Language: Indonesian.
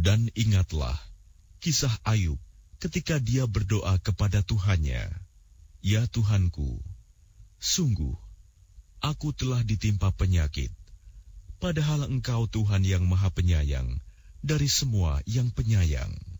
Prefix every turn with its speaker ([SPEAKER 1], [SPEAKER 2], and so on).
[SPEAKER 1] Dan ingatlah kisah Ayub ketika dia berdoa kepada Tuhannya, "Ya Tuhanku, sungguh aku telah ditimpa penyakit, padahal Engkau Tuhan yang Maha Penyayang dari semua yang penyayang."